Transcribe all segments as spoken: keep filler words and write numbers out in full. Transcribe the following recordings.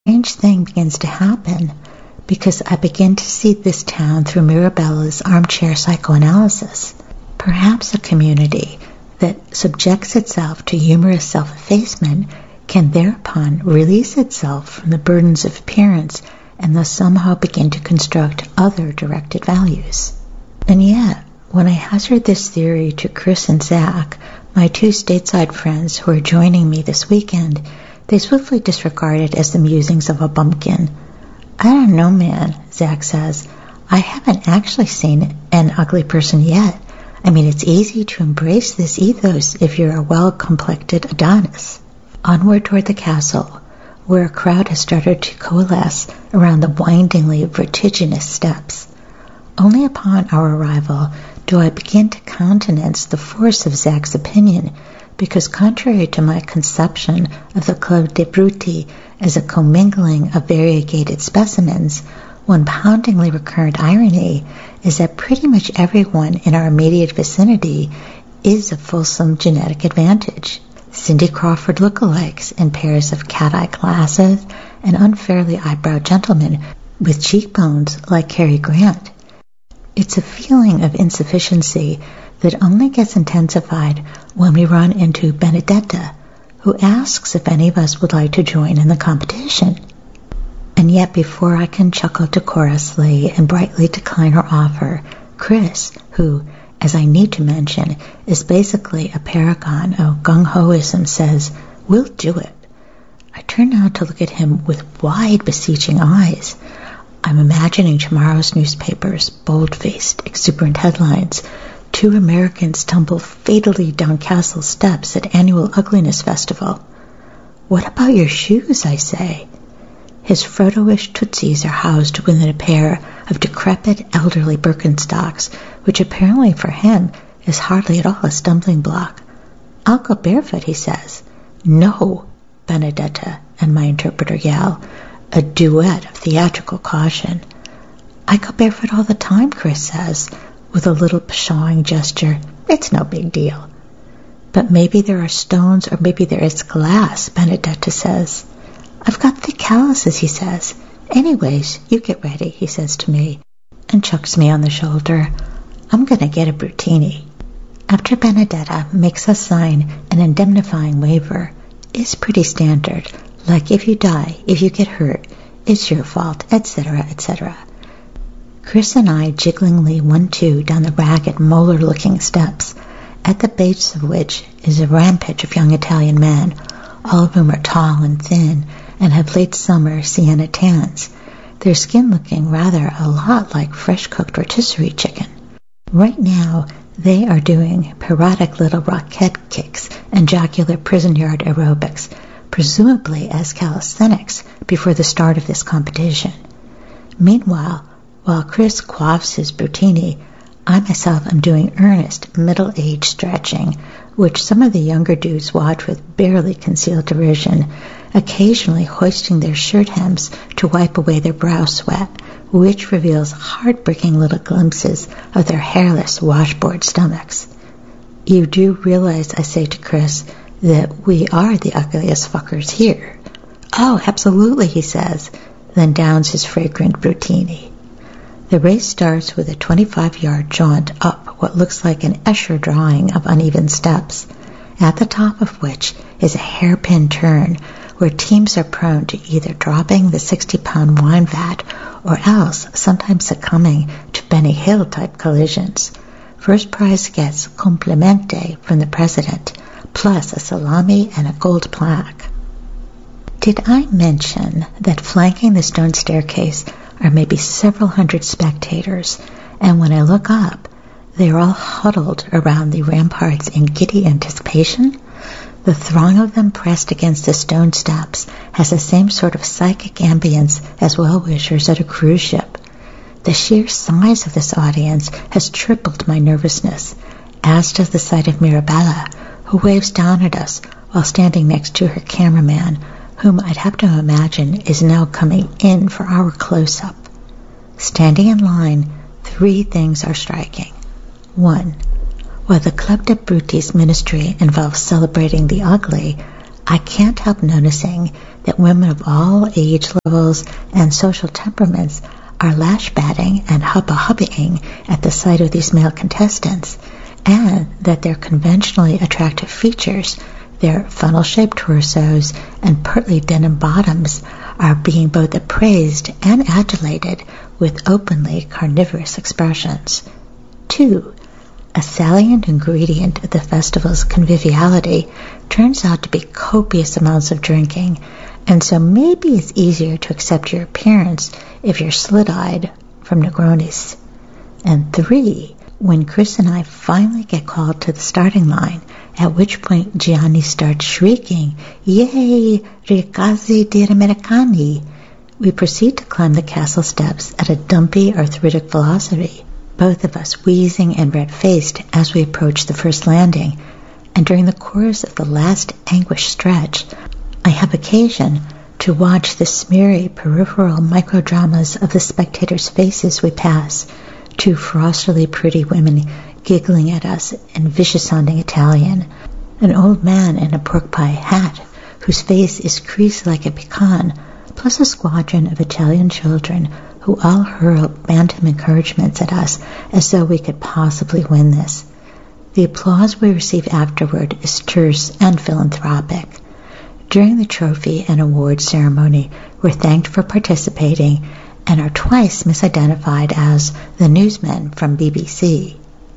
strange thing begins to happen because I begin to see this town through Mirabella's armchair psychoanalysis. Perhaps a community that subjects itself to humorous self-effacement can thereupon release itself from the burdens of appearance and thus somehow begin to construct other directed values. And yet, when I hazard this theory to Chris and Zach, my two stateside friends who are joining me this weekend, they swiftly disregard it as the musings of a bumpkin. I don't know, man, Zach says. I haven't actually seen an ugly person yet. I mean, it's easy to embrace this ethos if you're a well-complected Adonis. Onward toward the castle, where a crowd has started to coalesce around the windingly vertiginous steps. Only upon our arrival do I begin to countenance the force of Zach's opinion, because contrary to my conception of the Club de Bruti as a commingling of variegated specimens, one poundingly recurrent irony is that pretty much everyone in our immediate vicinity is a fulsome genetic advantage. Cindy Crawford lookalikes in pairs of cat-eye glasses and unfairly eyebrowed gentlemen with cheekbones like Cary Grant. It's a feeling of insufficiency that only gets intensified when we run into Benedetta, who asks if any of us would like to join in the competition. And yet before I can chuckle decorously and brightly decline her offer, Chris, who, as I need to mention, is basically a paragon of gung-hoism, says, "We'll do it." I turn now to look at him with wide, beseeching eyes. I'm imagining tomorrow's newspapers, bold-faced, exuberant headlines. Two Americans tumble fatally down castle steps at annual ugliness festival. What about your shoes, I say? His Frodo-ish tootsies are housed within a pair of decrepit, elderly Birkenstocks, which apparently for him is hardly at all a stumbling block. "I'll go barefoot," he says. "No," Benedetta and my interpreter yell, a duet of theatrical caution. "I go barefoot all the time," Chris says, with a little pshawing gesture. "It's no big deal." "But maybe there are stones, or maybe there is glass," Benedetta says. "I've got thick calluses," he says. "Anyways, you get ready," he says to me, and chucks me on the shoulder. "I'm going to get a Brutini." After Benedetta makes us sign an indemnifying waiver, it's pretty standard, like if you die, if you get hurt, it's your fault, et cetera, et cetera. Chris and I jigglingly one-two down the ragged, molar-looking steps, at the base of which is a rampage of young Italian men, all of whom are tall and thin and have late summer sienna tans, their skin looking rather a lot like fresh-cooked rotisserie chicken. Right now, they are doing parodic little rocket kicks and jocular prison yard aerobics, presumably as calisthenics, before the start of this competition. Meanwhile, while Chris quaffs his Brutini, I myself am doing earnest middle-age stretching, which some of the younger dudes watch with barely concealed derision, occasionally hoisting their shirt hems to wipe away their brow sweat, which reveals heartbreaking little glimpses of their hairless washboard stomachs. "You do realize," I say to Chris, "that we are the ugliest fuckers here?" "Oh, absolutely," he says, then downs his fragrant Brutini. The race starts with a twenty-five-yard jaunt up what looks like an Escher drawing of uneven steps, at the top of which is a hairpin turn where teams are prone to either dropping the sixty-pound wine vat or else sometimes succumbing to Benny Hill-type collisions. First prize gets complimente from the president, plus a salami and a gold plaque. Did I mention that flanking the stone staircase are maybe several hundred spectators, and when I look up, they are all huddled around the ramparts in giddy anticipation? The throng of them pressed against the stone steps has the same sort of psychic ambience as well-wishers at a cruise ship. The sheer size of this audience has tripled my nervousness, as does the sight of Mirabella, who waves down at us while standing next to her cameraman, whom I'd have to imagine is now coming in for our close-up. Standing in line, three things are striking. One, while the Club de Bruti's ministry involves celebrating the ugly, I can't help noticing that women of all age levels and social temperaments are lash-batting and hubba-hubbying at the sight of these male contestants, and that their conventionally attractive features, their funnel-shaped torsos and pertly denim bottoms, are being both appraised and adulated with openly carnivorous expressions. Two, a salient ingredient of the festival's conviviality turns out to be copious amounts of drinking, and so maybe it's easier to accept your appearance if you're slit-eyed from Negronis. And three, when Chris and I finally get called to the starting line, at which point Gianni starts shrieking, "Yay, ragazzi di Americani!" we proceed to climb the castle steps at a dumpy, arthritic velocity, both of us wheezing and red-faced as we approach the first landing, and during the course of the last anguished stretch, I have occasion to watch the smeary peripheral microdramas of the spectators' faces we pass, two frostily pretty women giggling at us in vicious-sounding Italian, an old man in a pork-pie hat whose face is creased like a pecan, plus a squadron of Italian children who all hurl bantam encouragements at us as though we could possibly win this. The applause we receive afterward is terse and philanthropic. During the trophy and award ceremony, we're thanked for participating and are twice misidentified as the newsmen from B B C.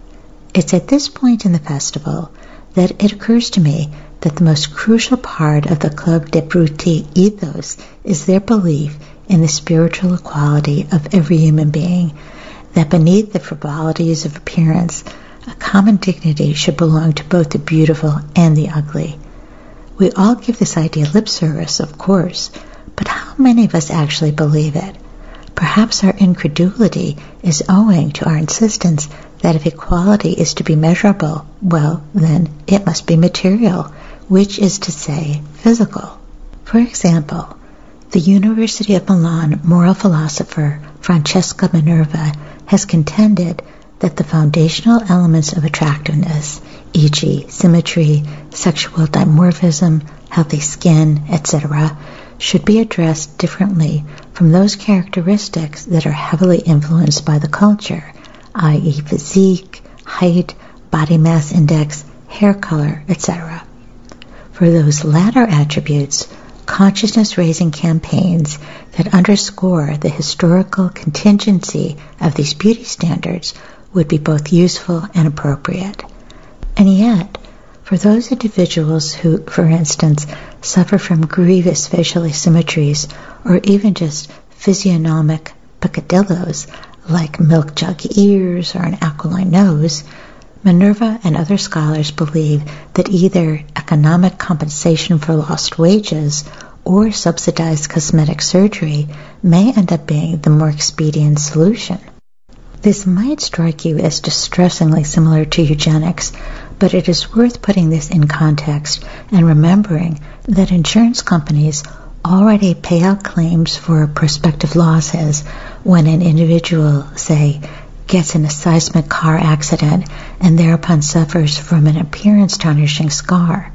It's at this point in the festival that it occurs to me that the most crucial part of the Club de Bruti ethos is their belief in the spiritual equality of every human being, that beneath the frivolities of appearance, a common dignity should belong to both the beautiful and the ugly. We all give this idea lip service, of course, but how many of us actually believe it? Perhaps our incredulity is owing to our insistence that if equality is to be measurable, well, then it must be material, which is to say, physical. For example, the University of Milan moral philosopher Francesca Minerva has contended that the foundational elements of attractiveness, for example symmetry, sexual dimorphism, healthy skin, et cetera, should be addressed differently from those characteristics that are heavily influenced by the culture, that is physique, height, body mass index, hair color, et cetera. For those latter attributes, consciousness-raising campaigns that underscore the historical contingency of these beauty standards would be both useful and appropriate. And yet, for those individuals who, for instance, suffer from grievous facial asymmetries or even just physiognomic peccadillos like milk jug ears or an aquiline nose, Minerva and other scholars believe that either economic compensation for lost wages or subsidized cosmetic surgery may end up being the more expedient solution. This might strike you as distressingly similar to eugenics, but it is worth putting this in context and remembering that insurance companies already pay out claims for prospective losses when an individual, say, gets in a seismic car accident and thereupon suffers from an appearance-tarnishing scar,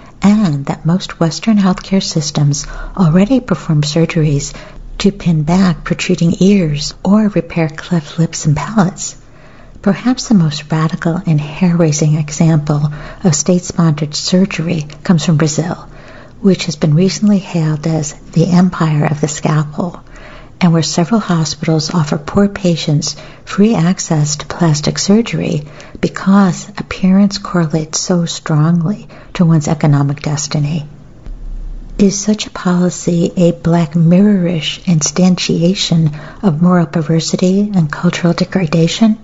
and that most Western healthcare systems already perform surgeries to pin back protruding ears or repair cleft lips and palates. Perhaps the most radical and hair-raising example of state-sponsored surgery comes from Brazil, which has been recently hailed as the empire of the scalpel, and where several hospitals offer poor patients free access to plastic surgery because appearance correlates so strongly to one's economic destiny. Is such a policy a Black Mirror-ish instantiation of moral perversity and cultural degradation?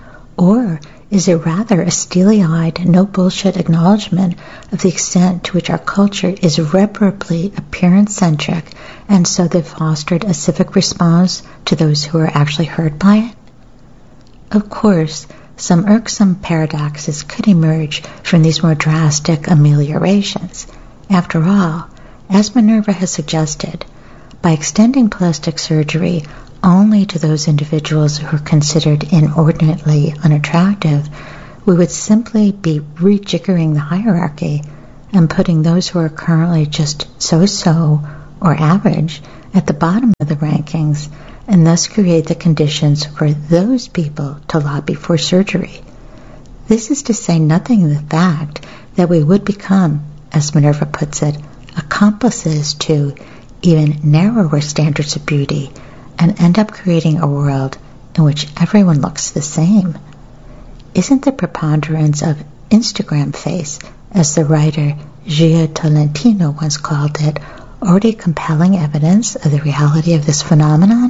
Or is it rather a steely-eyed, no-bullshit acknowledgement of the extent to which our culture is irreparably appearance-centric, and so they've fostered a civic response to those who are actually hurt by it? Of course, some irksome paradoxes could emerge from these more drastic ameliorations. After all, as Minerva has suggested, by extending plastic surgery only to those individuals who are considered inordinately unattractive, we would simply be rejiggering the hierarchy and putting those who are currently just so-so or average, at the bottom of the rankings, and thus create the conditions for those people to lobby for surgery. This is to say nothing of the fact that we would become, as Minerva puts it, accomplices to even narrower standards of beauty and end up creating a world in which everyone looks the same. Isn't the preponderance of Instagram face, as the writer Gia Tolentino once called it, already compelling evidence of the reality of this phenomenon?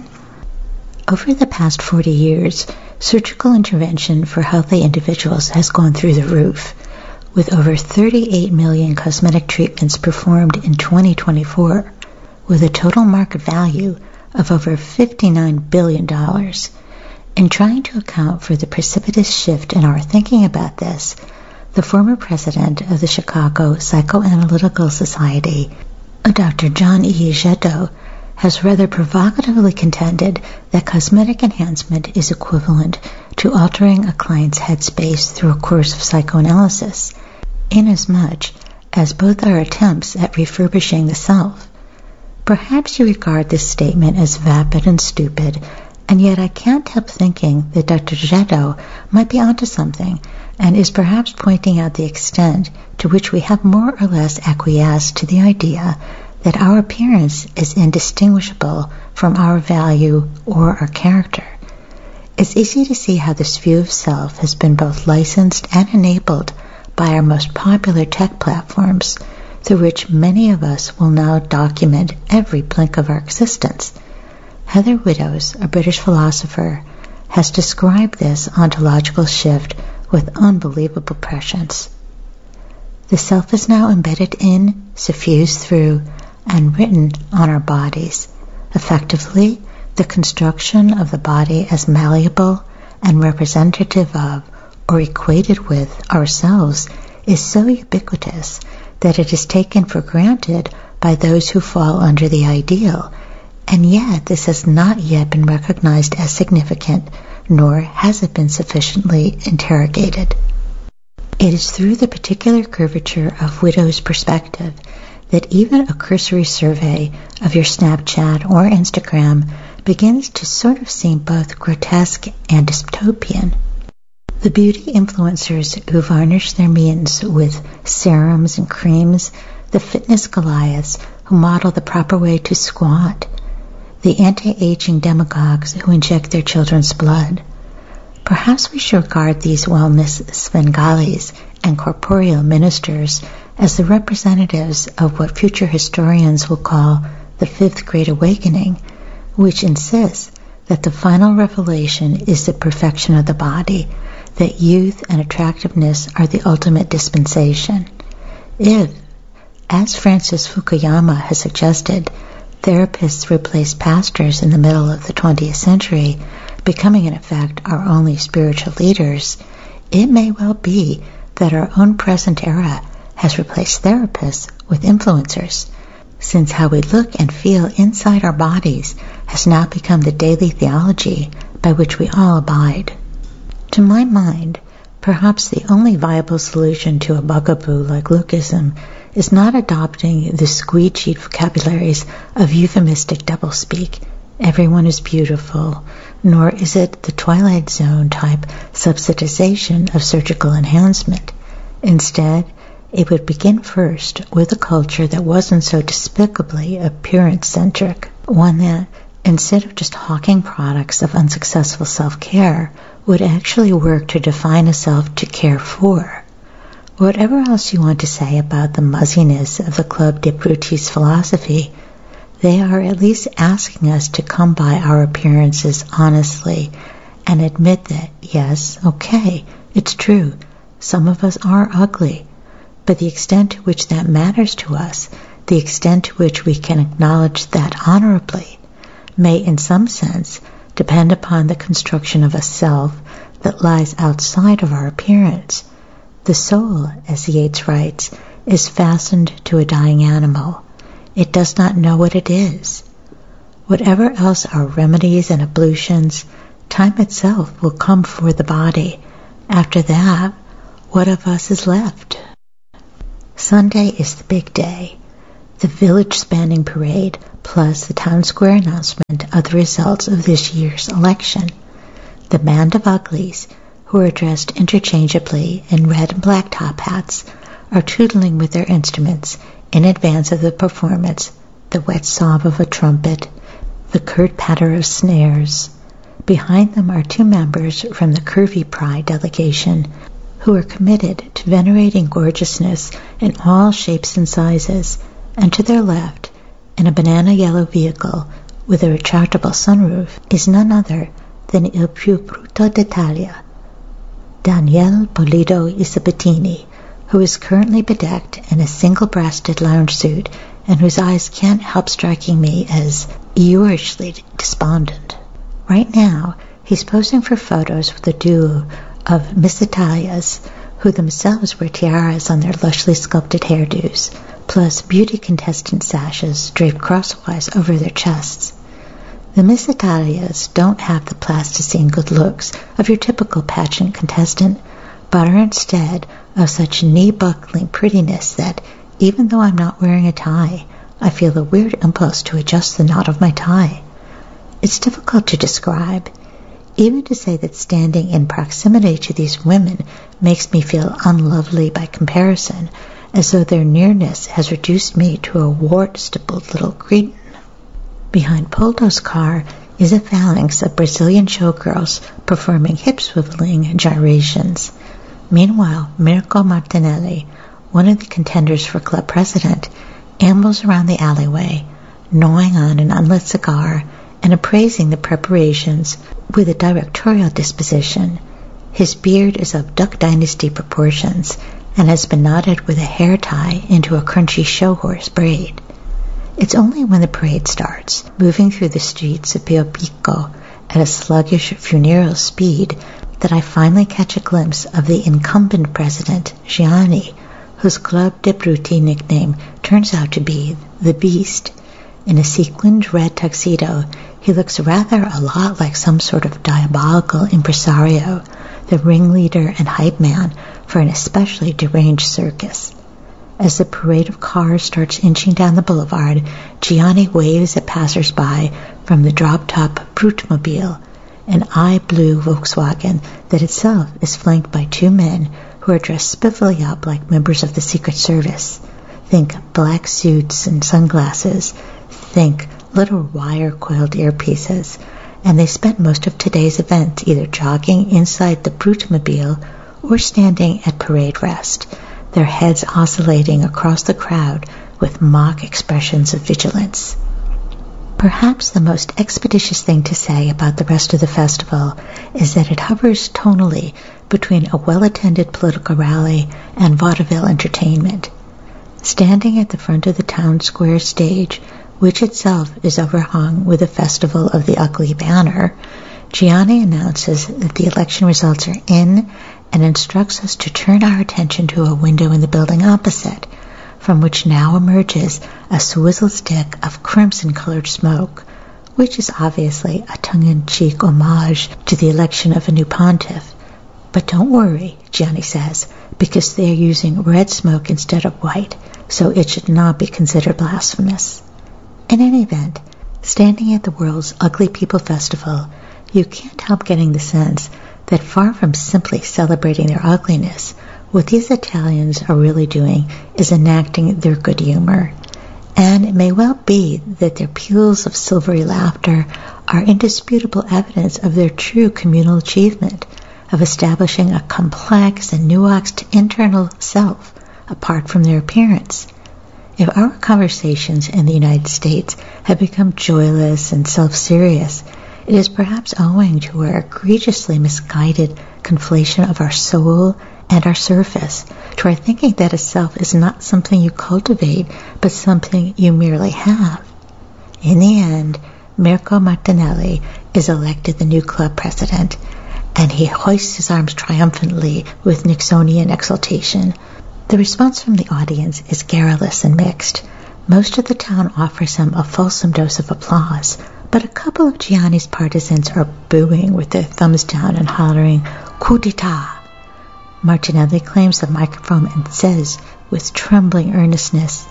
Over the past forty years, surgical intervention for healthy individuals has gone through the roof, with over thirty-eight million cosmetic treatments performed in twenty twenty-four, with a total market value of over fifty-nine billion dollars. In trying to account for the precipitous shift in our thinking about this, the former president of the Chicago Psychoanalytical Society, Doctor John E. Getto, has rather provocatively contended that cosmetic enhancement is equivalent to altering a client's headspace through a course of psychoanalysis, inasmuch as both are attempts at refurbishing the self. Perhaps you regard this statement as vapid and stupid, and yet I can't help thinking that Doctor Getto might be onto something, and is perhaps pointing out the extent to which we have more or less acquiesced to the idea that our appearance is indistinguishable from our value or our character. It's easy to see how this view of self has been both licensed and enabled by our most popular tech platforms, through which many of us will now document every blink of our existence. Heather Widdows, a British philosopher, has described this ontological shift with unbelievable prescience. The self is now embedded in, suffused through, and written on our bodies. Effectively, the construction of the body as malleable and representative of, or equated with, ourselves is so ubiquitous that it is taken for granted by those who fall under the ideal, and yet this has not yet been recognized as significant, nor has it been sufficiently interrogated. It is through the particular curvature of Widdows' perspective that even a cursory survey of your Snapchat or Instagram begins to sort of seem both grotesque and dystopian. The beauty influencers who varnish their means with serums and creams, the fitness Goliaths who model the proper way to squat, the anti-aging demagogues who inject their children's blood. Perhaps we should regard these wellness Svengalis and corporeal ministers as the representatives of what future historians will call the Fifth Great Awakening, which insists that the final revelation is the perfection of the body, that youth and attractiveness are the ultimate dispensation. If, as Francis Fukuyama has suggested, therapists replaced pastors in the middle of the twentieth century, becoming in effect our only spiritual leaders, it may well be that our own present era has replaced therapists with influencers, since how we look and feel inside our bodies has now become the daily theology by which we all abide. To my mind, perhaps the only viable solution to a bugaboo like lookism is not adopting the squeegee vocabularies of euphemistic doublespeak, everyone is beautiful, nor is it the Twilight Zone type subsidization of surgical enhancement. Instead, it would begin first with a culture that wasn't so despicably appearance-centric, one that, instead of just hawking products of unsuccessful self-care, would actually work to define a self to care for. Whatever else you want to say about the muzziness of the Club des Brutis philosophy, they are at least asking us to come by our appearances honestly and admit that, yes, okay, it's true, some of us are ugly, but the extent to which that matters to us, the extent to which we can acknowledge that honorably, may in some sense depend upon the construction of a self that lies outside of our appearance. The soul, as Yeats writes, is fastened to a dying animal. It does not know what it is. Whatever else our remedies and ablutions, time itself will come for the body. After that, what of us is left? Sunday is the big day. the village-spanning parade, plus the town square announcement of the results of this year's election. The band of uglies, who are dressed interchangeably in red and black top hats, are tootling with their instruments in advance of the performance, the wet sob of a trumpet, the curt patter of snares. Behind them are two members from the Curvy Pride delegation, who are committed to venerating gorgeousness in all shapes and sizes, and to their left, in a banana-yellow vehicle with a retractable sunroof, is none other than Il più brutto d'Italia, Daniele Polito Isabettini, who is currently bedecked in a single-breasted lounge suit and whose eyes can't help striking me as Eeyorishly despondent. Right now, he's posing for photos with a duo of Miss Italias, who themselves wear tiaras on their lushly sculpted hairdos, plus beauty contestant sashes draped crosswise over their chests. The Miss Italias don't have the plasticine good looks of your typical pageant contestant, but are instead of such knee-buckling prettiness that, even though I'm not wearing a tie, I feel a weird impulse to adjust the knot of my tie. It's difficult to describe. Even to say that standing in proximity to these women makes me feel unlovely by comparison, as though their nearness has reduced me to a wart-stippled little cretin. Behind Polito's car is a phalanx of Brazilian showgirls performing hip-swiveling gyrations. Meanwhile, Mirko Martinelli, one of the contenders for club president, ambles around the alleyway, gnawing on an unlit cigar and appraising the preparations with a directorial disposition. His beard is of Duck Dynasty proportions and has been knotted with a hair tie into a crunchy show horse braid. It's only when the parade starts, moving through the streets of Pio Pico at a sluggish funereal speed, that I finally catch a glimpse of the incumbent president, Gianni, whose Club de Brutti nickname turns out to be the Beast. In a sequined red tuxedo, he looks rather a lot like some sort of diabolical impresario, the ringleader and hype man for an especially deranged circus. As the parade of cars starts inching down the boulevard, Gianni waves at passers-by from the drop-top Brutmobile, an eye-blue Volkswagen that itself is flanked by two men who are dressed spiffily up like members of the Secret Service. Think black suits and sunglasses. Think little wire-coiled earpieces. And they spent most of today's event either jogging inside the Brutmobile or standing at parade rest, their heads oscillating across the crowd with mock expressions of vigilance. Perhaps the most expeditious thing to say about the rest of the festival is that it hovers tonally between a well-attended political rally and vaudeville entertainment. Standing at the front of the town square stage, which itself is overhung with a Festival of the Ugly banner, Gianni announces that the election results are in and instructs us to turn our attention to a window in the building opposite, from which now emerges a swizzle stick of crimson-colored smoke, which is obviously a tongue-in-cheek homage to the election of a new pontiff. But don't worry, Gianni says, because they are using red smoke instead of white, so it should not be considered blasphemous. In any event, standing at the world's Ugly People Festival, you can't help getting the sense that far from simply celebrating their ugliness, what these Italians are really doing is enacting their good humor. And it may well be that their peals of silvery laughter are indisputable evidence of their true communal achievement of establishing a complex and nuanced internal self apart from their appearance. If our conversations in the United States have become joyless and self-serious, it is perhaps owing to our egregiously misguided conflation of our soul and our surface, to our thinking that a self is not something you cultivate, but something you merely have. In the end, Mirko Martinelli is elected the new club president, and he hoists his arms triumphantly with Nixonian exultation. The response from the audience is garrulous and mixed. Most of the town offers him a fulsome dose of applause, but a couple of Gianni's partisans are booing with their thumbs down and hollering, "Coup d'etat!" Martinelli claims the microphone and says, with trembling earnestness,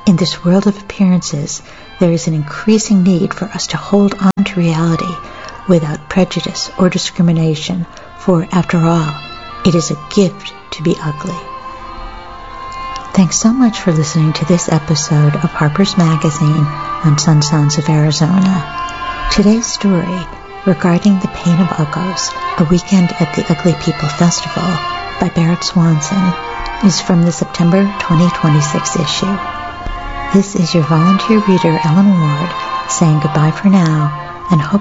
In this world of appearances, there is an increasing need for us to hold on to reality without prejudice or discrimination, for, after all, it is a gift to be ugly. Thanks so much for listening to this episode of Harper's Magazine on Sunsounds of Arizona. Today's story, regarding the Pain of Uggos, a weekend at the Ugly People Festival, by Barrett Swanson, is from the September twenty twenty-six issue. This is your volunteer reader, Ellen Ward, saying goodbye for now, and hope